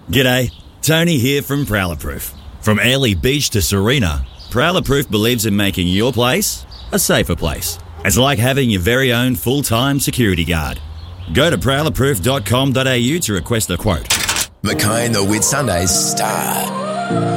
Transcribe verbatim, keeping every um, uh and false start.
G'day, Tony here from Prowler Proof. From Airlie Beach to Serena, Prowler Proof believes in making your place a safer place. It's like having your very own full-time security guard. Go to prowler proof dot com dot a u to request a quote. Mackay and the Whitsundays start.